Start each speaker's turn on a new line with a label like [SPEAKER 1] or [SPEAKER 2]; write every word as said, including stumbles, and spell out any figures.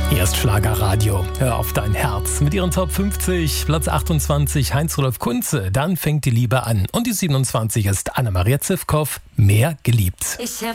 [SPEAKER 1] Erst Schlagerradio, hör auf dein Herz. Mit ihren Top fünfzig, Platz achtundzwanzig Heinz-Rudolf Kunze, dann fängt die Liebe an. Und die siebenundzwanzig ist Anna-Maria Zivkow, mehr geliebt.
[SPEAKER 2] Ich hab